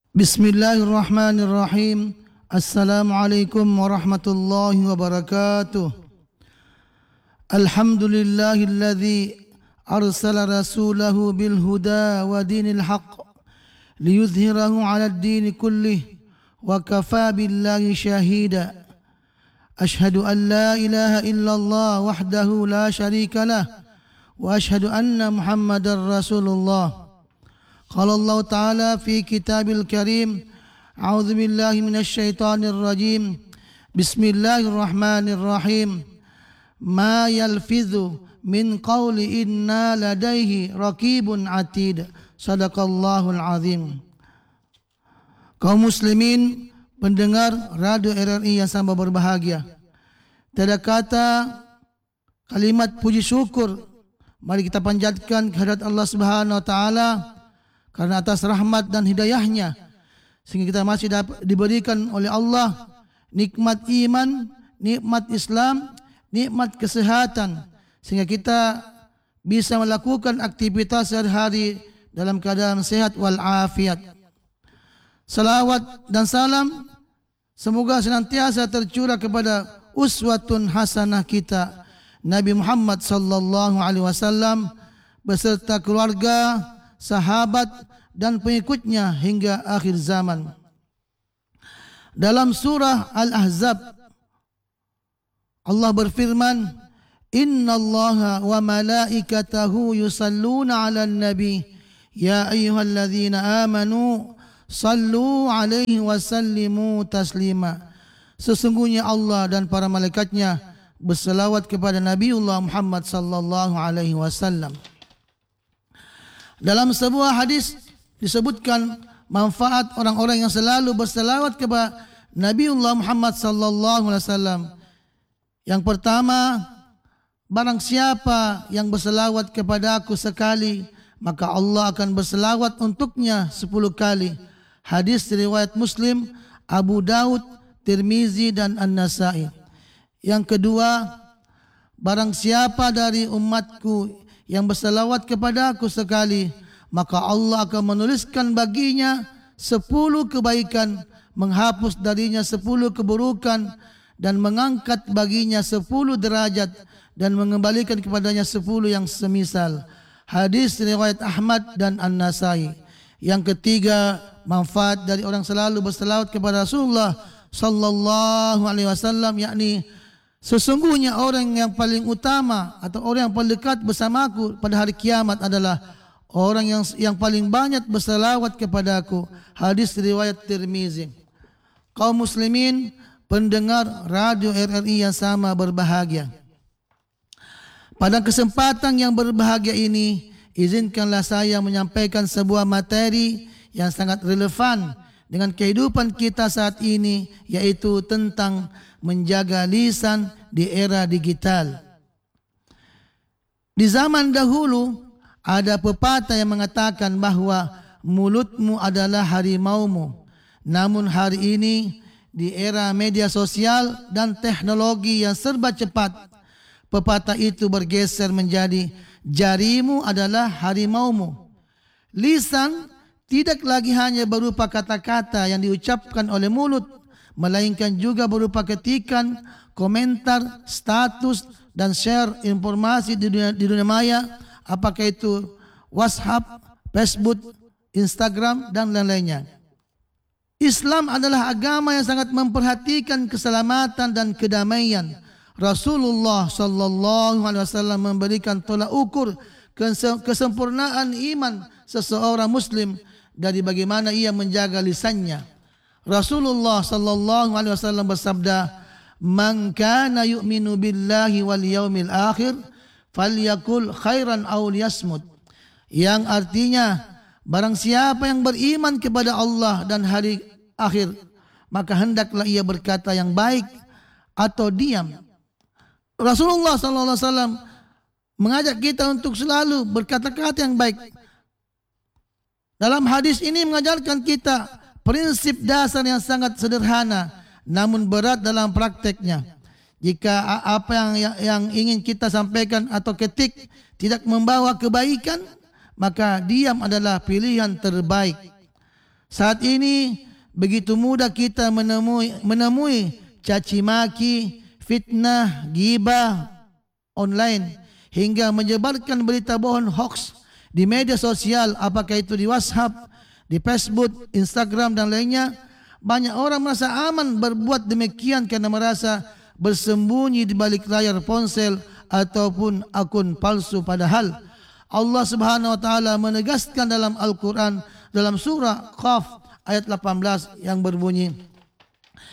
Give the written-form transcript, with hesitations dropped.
Bismillahirrahmanirrahim. Assalamualaikum warahmatullahi wabarakatuh. Alhamdulillahilladzi arsala rasulahu bil huda wa dinil haqq liyudhhirahu 'alad dini kullih wa kafaa billahi shahida. Ashhadu an la ilaha illallah wahdahu la syarika lah wa ashhadu anna Muhammadar Rasulullah. Qala Allah Ta'ala fi kitabil karim, a'udzu billahi minasy syaithanir rajim. Bismillahirrahmanirrahim. Ma yalfidhu min qawli inna ladaihi raqibun atid. Shadaqallahul azim. Kaum muslimin pendengar radio RRI yang sama berbahagia, tiada kata kalimat puji syukur mari kita panjatkan kehadirat Allah Subhanahu wa taala karena atas rahmat dan hidayahnya sehingga kita masih dapat diberikan oleh Allah nikmat iman, nikmat Islam, nikmat kesehatan sehingga kita bisa melakukan aktivitas sehari-hari dalam keadaan sehat wal afiat. Salawat dan salam semoga senantiasa tercurah kepada uswatun hasanah kita Nabi Muhammad sallallahu alaihi wasallam beserta keluarga, sahabat dan pengikutnya hingga akhir zaman. Dalam surah Al-Ahzab Allah berfirman, Innallaha wa malaikatahu yusalluna 'alan nabi ya ayyuhalladzina amanu sallu 'alaihi wa sallimu taslima. Sesungguhnya Allah dan para malaikatnya berselawat kepada Nabiullah Muhammad sallallahu alaihi wasallam. Dalam sebuah hadis disebutkan manfaat orang-orang yang selalu berselawat kepada Nabiullah Muhammad sallallahu alaihi wasallam. Yang pertama, barang siapa yang berselawat kepada aku sekali, maka Allah akan berselawat untuknya 10 kali. Hadis riwayat Muslim, Abu Daud, Tirmizi dan An-Nasai. Yang kedua, barang siapa dari umatku yang berselawat kepada aku sekali, maka Allah akan menuliskan baginya 10 kebaikan, menghapus darinya 10 keburukan, dan mengangkat baginya 10 derajat, dan mengembalikan kepadanya 10 yang semisal. Hadis riwayat Ahmad dan An-Nasai. Yang ketiga, manfaat dari orang selalu berselawat kepada Rasulullah sallallahu alaihi wasallam, yakni sesungguhnya orang yang paling utama atau orang yang paling dekat bersamaku pada hari kiamat adalah orang yang paling banyak berselawat kepada aku. Hadis riwayat Tirmizi. Kaum muslimin pendengar radio RRI yang sama berbahagia, pada kesempatan yang berbahagia ini izinkanlah saya menyampaikan sebuah materi yang sangat relevan dengan kehidupan kita saat ini, yaitu tentang menjaga lisan di era digital. Di zaman dahulu ada pepatah yang mengatakan bahwa mulutmu adalah harimaumu. Namun hari ini di era media sosial dan teknologi yang serba cepat, pepatah itu bergeser menjadi jarimu adalah harimaumu. Lisan tidak lagi hanya berupa kata-kata yang diucapkan oleh mulut, melainkan juga berupa ketikan, komentar, status dan share informasi di dunia maya, apakah itu WhatsApp, Facebook, Instagram dan lain-lainnya. Islam adalah agama yang sangat memperhatikan keselamatan dan kedamaian. Rasulullah sallallahu alaihi wasallam memberikan tolak ukur kesempurnaan iman seseorang muslim dari bagaimana ia menjaga lisannya. Rasulullah sallallahu alaihi wasallam bersabda, "Man kana yu'minu billahi wal yaumil akhir falyakul khairan aw liyasmut." Yang artinya, barang siapa yang beriman kepada Allah dan hari akhir, maka hendaklah ia berkata yang baik atau diam. Rasulullah sallallahu alaihi wasallam mengajak kita untuk selalu berkata-kata yang baik. Dalam hadis ini mengajarkan kita prinsip dasar yang sangat sederhana namun berat dalam prakteknya. Jika apa yang ingin kita sampaikan atau ketik tidak membawa kebaikan, maka diam adalah pilihan terbaik. Saat ini begitu mudah kita menemui caci maki, fitnah, ghibah online hingga menyebarkan berita bohong hoax di media sosial, apakah itu di WhatsApp, di Facebook, Instagram dan lainnya. Banyak orang merasa aman berbuat demikian karena merasa bersembunyi di balik layar ponsel ataupun akun palsu, padahal Allah Subhanahu wa taala menegaskan dalam Al-Qur'an dalam surah Qaf ayat 18 yang berbunyi,